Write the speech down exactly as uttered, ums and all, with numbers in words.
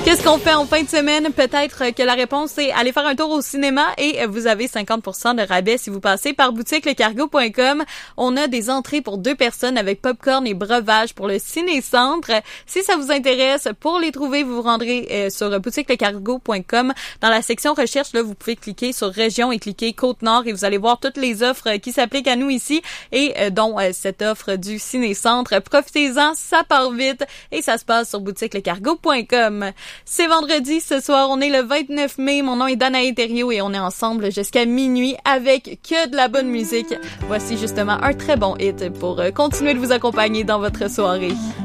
Qu'est-ce qu'on fait en fin de semaine? Peut-être que la réponse est aller faire un tour au cinéma et vous avez cinquante pour cent de rabais si vous passez par boutique le cargo point com. On a des entrées pour deux personnes avec popcorn et breuvage pour le Ciné-Centre. Si ça vous intéresse, pour les trouver, vous vous rendrez euh, sur boutique le cargo point com. Dans la section recherche, là, vous pouvez cliquer sur région et cliquer Côte-Nord et vous allez voir toutes les offres qui s'appliquent à nous ici et euh, dont euh, cette offre du Ciné-Centre. Profitez-en, ça part vite et ça se passe sur boutique le cargo point com. C'est vendredi ce soir, on est le vingt-neuf mai, mon nom est Danae Thériault et on est ensemble jusqu'à minuit avec que de la bonne musique. Voici justement un très bon hit pour continuer de vous accompagner dans votre soirée.